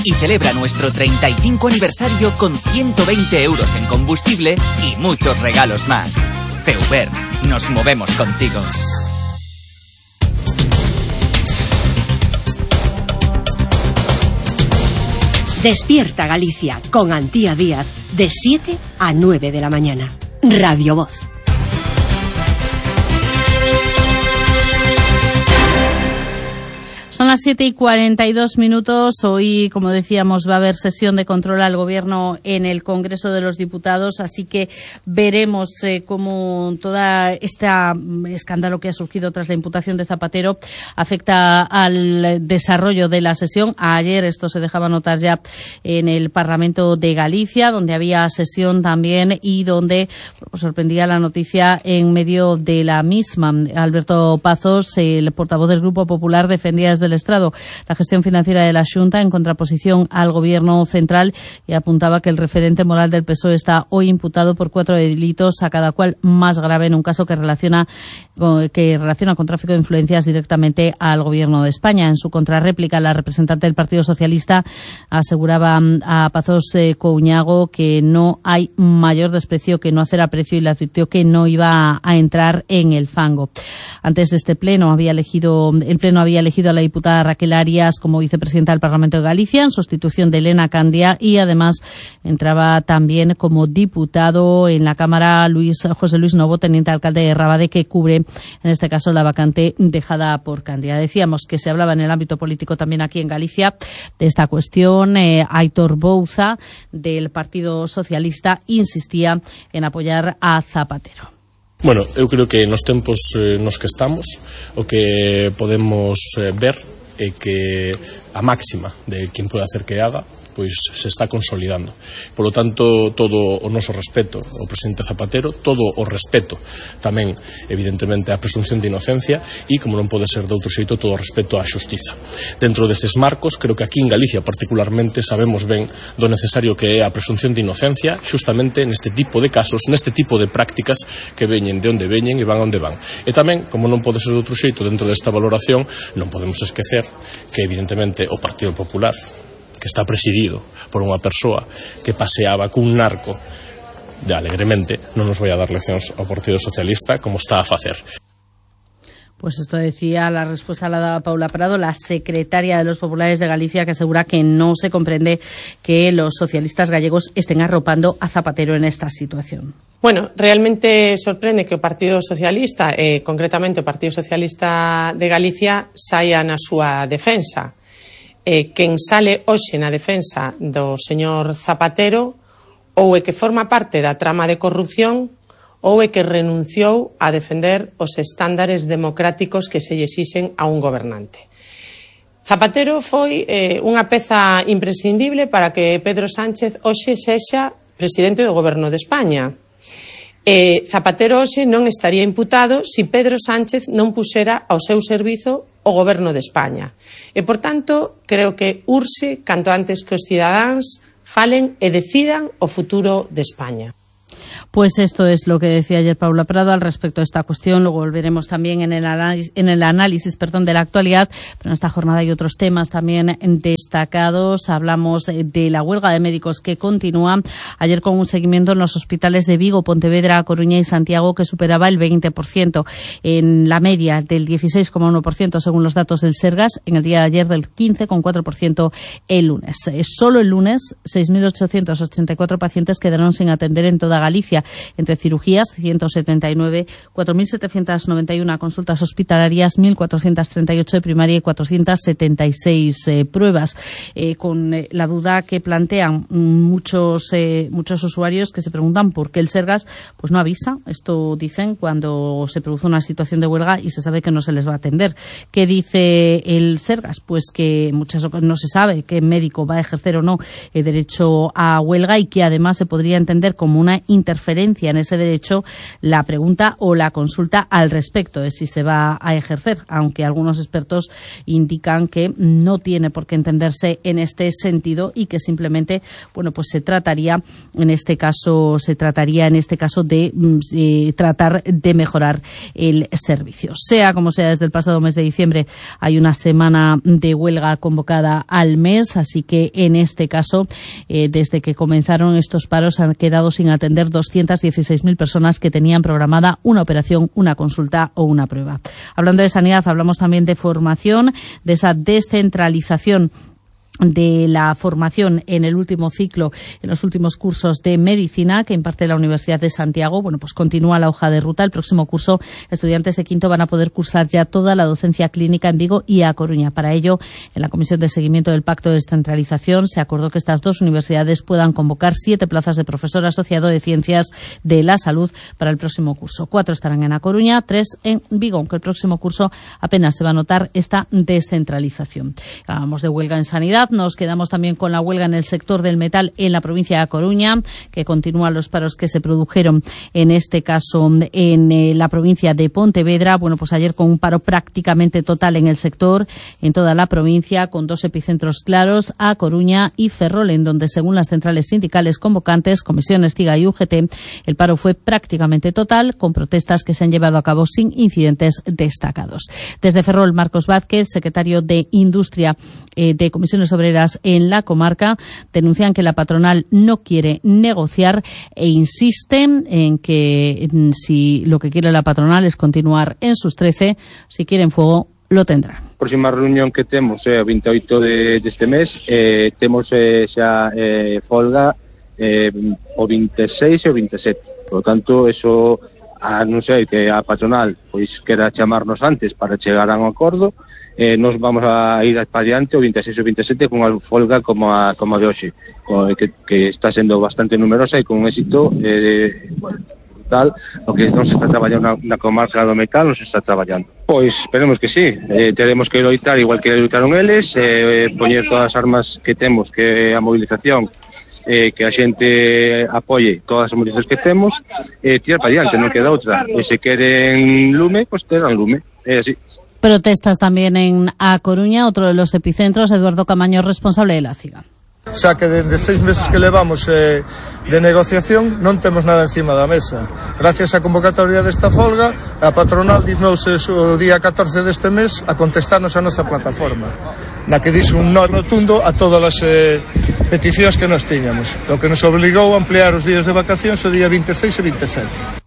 y celebra nuestro 35 aniversario con 120 euros en combustible y muchos regalos más. Feuber, nos movemos contigo. Despierta Galicia con Antía Díaz de 7 a 9 de la mañana. Radio Voz. Son las 7:42. Hoy, como decíamos, va a haber sesión de control al Gobierno en el Congreso de los Diputados, así que veremos cómo todo este escándalo que ha surgido tras la imputación de Zapatero afecta al desarrollo de la sesión. Ayer esto se dejaba notar ya en el Parlamento de Galicia, donde había sesión también y donde sorprendía la noticia en medio de la misma. Alberto Pazos, el portavoz del Grupo Popular, defendía desde el estrado la gestión financiera de la Xunta en contraposición al Gobierno central y apuntaba que el referente moral del PSOE está hoy imputado por 4 delitos, a cada cual más grave, en un caso que relaciona con tráfico de influencias directamente al Gobierno de España. En su contrarréplica, la representante del Partido Socialista aseguraba a Pazos Couñago que no hay mayor desprecio que no hacer aprecio y le advirtió que no iba a entrar en el fango. Antes de este el Pleno había elegido a la diputada Raquel Arias como vicepresidenta del Parlamento de Galicia en sustitución de Elena Candia, y además entraba también como diputado en la Cámara José Luis Novo, teniente alcalde de Rabade, que cubre en este caso la vacante dejada por Candia. Decíamos que se hablaba en el ámbito político también aquí en Galicia de esta cuestión. Aitor Bouza, del Partido Socialista, insistía en apoyar a Zapatero. Bueno, eu creo que nos tempos nos que estamos o que podemos ver é que a máxima de quen pode hacer que haga pois se está consolidando. Por lo tanto, todo o noso respeto ao presidente Zapatero, todo o respeto tamén, evidentemente, a presunción de inocencia e, como non pode ser de outro xeito, todo o respeto á xustiza. Dentro destes marcos, creo que aquí en Galicia particularmente sabemos ben do necesario que é a presunción de inocencia justamente neste tipo de casos, neste tipo de prácticas que veñen de onde veñen e van onde van. E tamén, como non pode ser de outro xeito dentro desta valoración, non podemos esquecer que, evidentemente, o Partido Popular, que está presidido por unha persoa que paseaba cun narco de alegremente, non nos vai a dar leccións ao Partido Socialista como está a facer. Pues esto decía, la respuesta la daba Paula Prado, la secretaria de los Populares de Galicia, que asegura que no se comprende que los socialistas gallegos estén arropando a Zapatero en esta situación. Bueno, realmente sorprende que o Partido Socialista, concretamente o Partido Socialista de Galicia, saia na súa defensa. Quen sale hoxe na defensa do señor Zapatero ou é que forma parte da trama de corrupción ou é que renunciou a defender os estándares democráticos que se lle exixen a un gobernante. Zapatero foi unha peza imprescindible para que Pedro Sánchez hoxe sexa presidente do Goberno de España. Zapatero hoxe non estaría imputado se Pedro Sánchez non puxera ao seu servizo o Goberno de España. E, por tanto, creo que urxe, canto antes que os cidadáns falen e decidan o futuro de España. Pues esto es lo que decía ayer Paula Prado al respecto de esta cuestión. Luego volveremos también en el análisis de la actualidad, pero en esta jornada hay otros temas también destacados. Hablamos de la huelga de médicos que continúa ayer con un seguimiento en los hospitales de Vigo, Pontevedra, Coruña y Santiago que superaba el 20%, en la media del 16,1% según los datos del Sergas, en el día de ayer del 15,4% el lunes. Solo el lunes 6.884 pacientes quedaron sin atender en toda Galicia, entre cirugías 179, 4.791 consultas hospitalarias, 1.438 de primaria y 476 pruebas, con la duda que plantean muchos usuarios que se preguntan por qué el Sergas pues no avisa. Esto dicen cuando se produce una situación de huelga y se sabe que no se les va a atender. ¿Qué dice el Sergas? Pues que muchas ocasiones no se sabe qué médico va a ejercer o no el derecho a huelga y que además se podría entender como una interferencia injerencia en ese derecho, la pregunta o la consulta al respecto es si se va a ejercer, aunque algunos expertos indican que no tiene por qué entenderse en este sentido y que simplemente, bueno, pues se trataría en este caso de tratar de mejorar el servicio. Sea como sea, desde el pasado mes de diciembre hay una semana de huelga convocada al mes, así que en este caso, desde que comenzaron estos paros, han quedado sin atender 216.000 personas que tenían programada una operación, una consulta o una prueba. Hablando de sanidad, hablamos también de formación, de esa descentralización de la formación en el último ciclo, en los últimos cursos de medicina que imparte la Universidad de Santiago. Bueno, pues continúa la hoja de ruta. El próximo curso, estudiantes de quinto van a poder cursar ya toda la docencia clínica en Vigo y A Coruña. Para ello, en la Comisión de Seguimiento del Pacto de Descentralización se acordó que estas dos universidades puedan convocar 7 plazas de profesor asociado de Ciencias de la Salud para el próximo curso. 4 estarán en A Coruña, 3 en Vigo, aunque el próximo curso apenas se va a notar esta descentralización. Hablamos de huelga en sanidad. Nos quedamos también con la huelga en el sector del metal en la provincia de A Coruña, que continúan los paros que se produjeron en este caso en la provincia de Pontevedra. Bueno, pues ayer con un paro prácticamente total en el sector, en toda la provincia, con 2 epicentros claros, A Coruña y Ferrol, en donde, según las centrales sindicales convocantes, Comisión Estiga y UGT, el paro fue prácticamente total, con protestas que se han llevado a cabo sin incidentes destacados. Desde Ferrol, Marcos Vázquez, secretario de Industria de Comisiones Obreras en la comarca, denuncian que la patronal no quiere negociar e insisten en que si lo que quiere la patronal es continuar en sus 13, si quieren fuego, lo tendrán. Próxima reunión que temos é o 28 deste mes, temos xa folga o 26 e o 27. Por lo tanto, eso, non sei, que a patronal pois quera chamarnos antes para chegar a un acordo. Nos vamos a ir para adiante o 26 e 27 con unha folga como a de hoxe, que está sendo bastante numerosa e con un éxito brutal. O que non se está traballando na comarca do metal non se está traballando. Pois esperemos que sí, teremos que loitar igual que loitaron eles, poñer todas as armas que temos, que a movilización, que a xente apoie todas as movilizacións que temos, tirar para adiante, non queda outra. E se queren lume, pois terán lume, é así. Protestas también en A Coruña, otro de los epicentros. Eduardo Camaño, responsable de la CIGA. Xa que dende 6 meses que levamos de negociación non temos nada encima da mesa. Gracias á convocatoria desta folga, a patronal dignouse o día 14 deste mes a contestarnos a nosa plataforma, na que dixe un no rotundo a todas as peticións que nos tiñamos, o que nos obligou a ampliar os días de vacacións o día 26 e 27.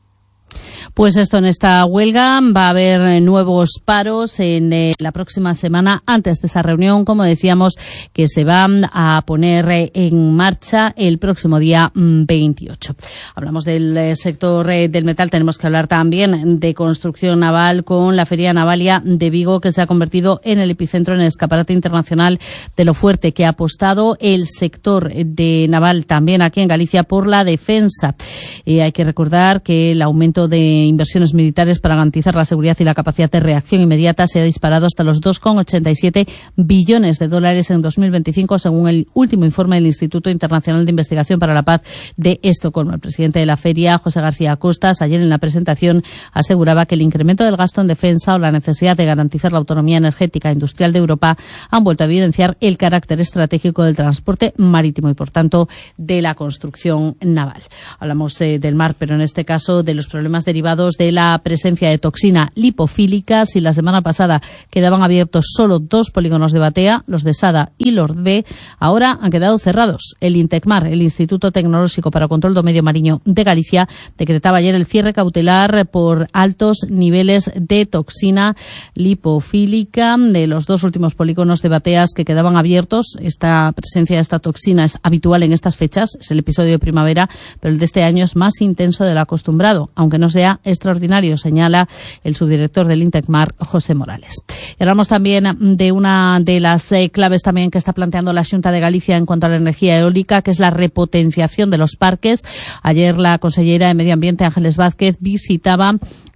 Pues esto, en esta huelga va a haber nuevos paros en la próxima semana, antes de esa reunión, como decíamos, que se va a poner en marcha el próximo día 28. Hablamos del sector del metal, tenemos que hablar también de construcción naval con la Feria Navalia de Vigo, que se ha convertido en el epicentro, en el escaparate internacional de lo fuerte que ha apostado el sector de naval también aquí en Galicia por la defensa. Hay que recordar que el aumento de inversiones militares para garantizar la seguridad y la capacidad de reacción inmediata se ha disparado hasta los 2,87 billones de dólares en 2025, según el último informe del Instituto Internacional de Investigación para la Paz de Estocolmo. El presidente de la feria, José García Costas, ayer en la presentación aseguraba que el incremento del gasto en defensa o la necesidad de garantizar la autonomía energética e industrial de Europa han vuelto a evidenciar el carácter estratégico del transporte marítimo y, por tanto, de la construcción naval. Hablamos del mar, pero en este caso de los problemas derivados de la presencia de toxina lipofílica. Si la semana pasada quedaban abiertos solo 2 polígonos de Batea, los de Sada y los B, ahora han quedado cerrados. El Intecmar, el Instituto Tecnolóxico para o Control do Medio Mariño de Galicia, decretaba ayer el cierre cautelar por altos niveles de toxina lipofílica de los 2 últimos polígonos de Bateas que quedaban abiertos. Esta presencia de esta toxina es habitual en estas fechas, es el episodio de primavera, pero el de este año es más intenso de lo acostumbrado, aunque no sea extraordinario, señala el subdirector del Intecmar, José Morales. Y hablamos también de una de las claves también que está planteando la Xunta de Galicia en cuanto a la energía eólica, que es la repotenciación de los parques. Ayer la consellera de Medio Ambiente, Ángeles Vázquez, visitaba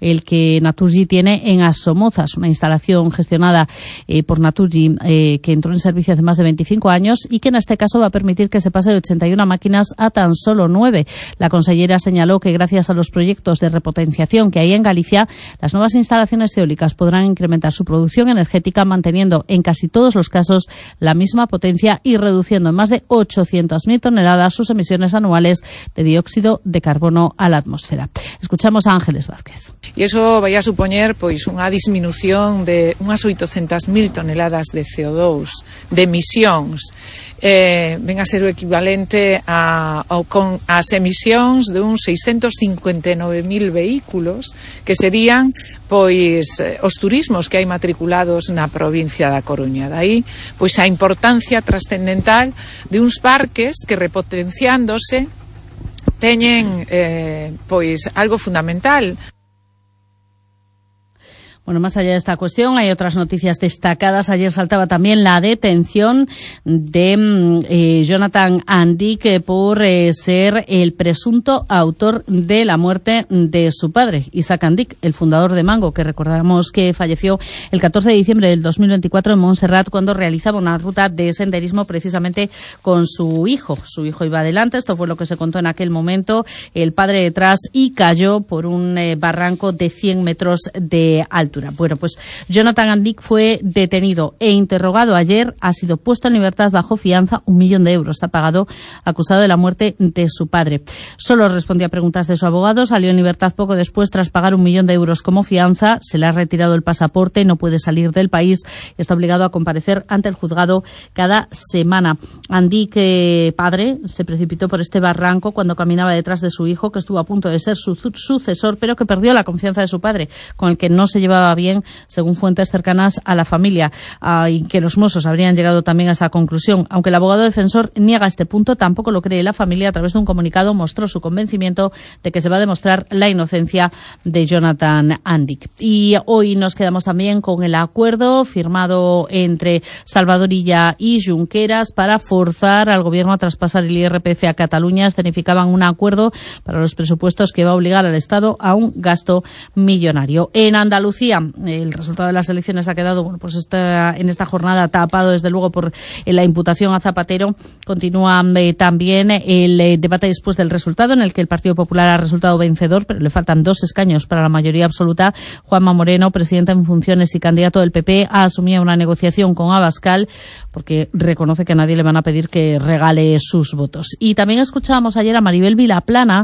el que Naturgy tiene en Asomozas, una instalación gestionada por Naturgy que entró en servicio hace más de 25 años y que en este caso va a permitir que se pase de 81 máquinas a tan solo 9. La consellera señaló que gracias a los proyectos de repotenciación que hay en Galicia, las nuevas instalaciones eólicas podrán incrementar su producción energética manteniendo en casi todos los casos la misma potencia y reduciendo en más de 800.000 toneladas sus emisiones anuales de dióxido de carbono a la atmósfera. Escuchamos a Ángeles Vázquez. E iso vai a supoñer unha disminución de unhas 800.000 toneladas de CO2, de emisións. Ven a ser o equivalente ás emisións de uns 659.000 vehículos que serían os turismos que hai matriculados na provincia da Coruña. Daí, a importancia trascendental de uns parques que repotenciándose teñen algo fundamental. Bueno, más allá de esta cuestión, hay otras noticias destacadas. Ayer saltaba también la detención de Jonathan Andik por ser el presunto autor de la muerte de su padre, Isaac Andik, el fundador de Mango, que recordamos que falleció el 14 de diciembre del 2024 en Montserrat cuando realizaba una ruta de senderismo precisamente con su hijo. Su hijo iba adelante, esto fue lo que se contó en aquel momento, el padre detrás y cayó por un barranco de 100 metros de altura. Bueno, pues Jonathan Andik fue detenido e interrogado ayer, ha sido puesto en libertad bajo fianza, 1 millón de euros ha pagado, acusado de la muerte de su padre. Solo respondía a preguntas de su abogado, salió en libertad poco después tras pagar 1 millón de euros como fianza, se le ha retirado el pasaporte, no puede salir del país y está obligado a comparecer ante el juzgado cada semana. Andik, padre, se precipitó por este barranco cuando caminaba detrás de su hijo, que estuvo a punto de ser su sucesor, pero que perdió la confianza de su padre, con el que no se llevaba bien, según fuentes cercanas a la familia, y que los Mossos habrían llegado también a esa conclusión. Aunque el abogado defensor niega este punto, tampoco lo cree la familia. A través de un comunicado mostró su convencimiento de que se va a demostrar la inocencia de Jonathan Andik. Y hoy nos quedamos también con el acuerdo firmado entre Salvador Illa y Junqueras para forzar al gobierno a traspasar el IRPF a Cataluña. Escenificaban un acuerdo para los presupuestos que va a obligar al Estado a un gasto millonario. En Andalucía, el resultado de las elecciones ha quedado en esta jornada tapado desde luego por la imputación a Zapatero. Continúa también el debate después del resultado, en el que el Partido Popular ha resultado vencedor, pero le faltan 2 escaños para la mayoría absoluta. Juanma Moreno, presidente en funciones y candidato del PP, ha asumido una negociación con Abascal porque reconoce que a nadie le van a pedir que regale sus votos. Y también escuchábamos ayer a Maribel Vilaplana,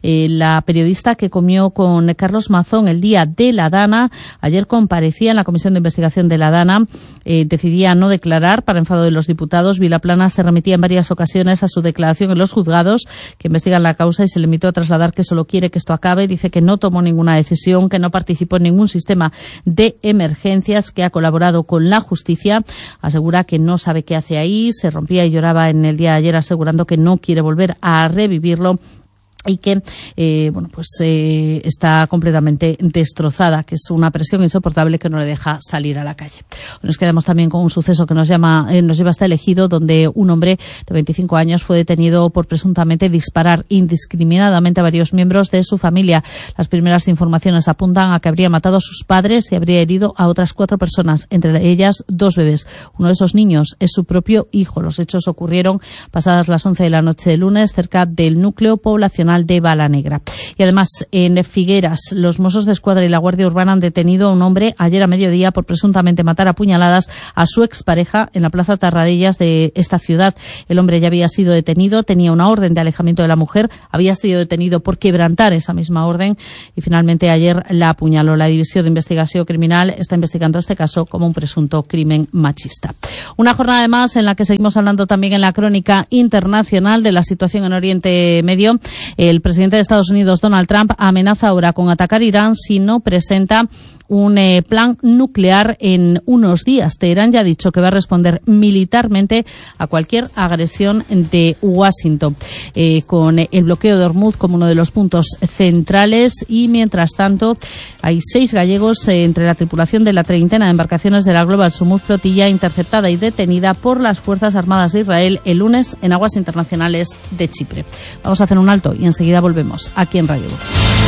la periodista que comió con Carlos Mazón el día de la Dana. Ayer comparecía en la Comisión de Investigación de la Dana, decidía no declarar para enfado de los diputados. Vilaplana se remitía en varias ocasiones a su declaración en los juzgados que investigan la causa y se limitó a trasladar que solo quiere que esto acabe. Dice que no tomó ninguna decisión, que no participó en ningún sistema de emergencias, que ha colaborado con la justicia. Asegura que no sabe qué hace ahí, se rompía y lloraba en el día de ayer asegurando que no quiere volver a revivirlo y que está completamente destrozada, que es una presión insoportable que no le deja salir a la calle. Nos quedamos también con un suceso que nos lleva hasta el Ejido, donde un hombre de 25 años fue detenido por presuntamente disparar indiscriminadamente a varios miembros de su familia. Las primeras informaciones apuntan a que habría matado a sus padres y habría herido a otras 4 personas, entre ellas 2 bebés. Uno de esos niños es su propio hijo. Los hechos ocurrieron pasadas las 11 de la noche de lunes cerca del núcleo poblacional de Balanegra. Y además, en Figueras, los Mossos de Escuadra y la Guardia Urbana han detenido a un hombre ayer a mediodía por presuntamente matar a puñaladas a su expareja en la Plaza Tarradellas de esta ciudad. El hombre ya había sido detenido, tenía una orden de alejamiento de la mujer, había sido detenido por quebrantar esa misma orden y finalmente ayer la apuñaló. La División de Investigación Criminal está investigando este caso como un presunto crimen machista. Una jornada además en la que seguimos hablando también en la crónica internacional de la situación en Oriente Medio. El presidente de Estados Unidos, Donald Trump, amenaza ahora con atacar Irán si no presenta un plan nuclear en unos días. Teherán ya ha dicho que va a responder militarmente a cualquier agresión de Washington, con el bloqueo de Hormuz como uno de los puntos centrales. Y mientras tanto, hay 6 gallegos entre la tripulación de la 30 de embarcaciones de la Global Sumud Flotilla, interceptada y detenida por las Fuerzas Armadas de Israel el lunes en aguas internacionales de Chipre. Vamos a hacer un alto y enseguida volvemos aquí en Radio Burgos.